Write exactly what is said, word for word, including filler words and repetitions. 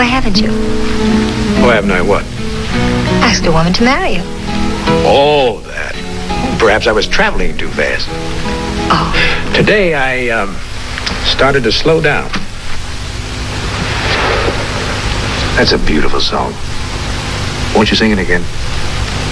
Why haven't you? Why haven't I what? Asked a woman to marry you. Oh, that. Perhaps I was traveling too fast. Oh. Today I um, started to slow down. That's a beautiful song. Won't you sing it again?